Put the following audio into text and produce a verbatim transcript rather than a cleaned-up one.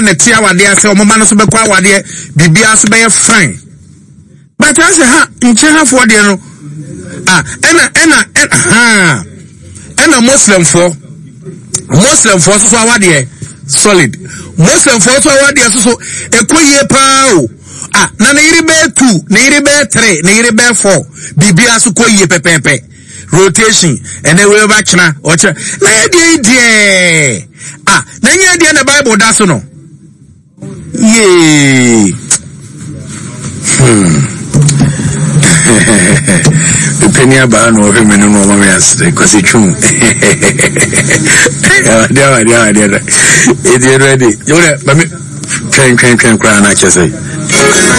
na tia wade ase o mama no so bekwa wade bibia so be fine but I say ha nche ha for de no ah ena ena ha ena Muslim for Muslim for so wade solid Muslim for so wade so ekoye pa o ah na na yiri be two na yiri be three na yiri be four bibia so koye pepepe rotation and then we back na oche na ye die ah na ye die na Bible da so no yeah hmm the penny about no him no no mama yes because it true yeah yeah yeah yeah it ready you know me train train train cry na chese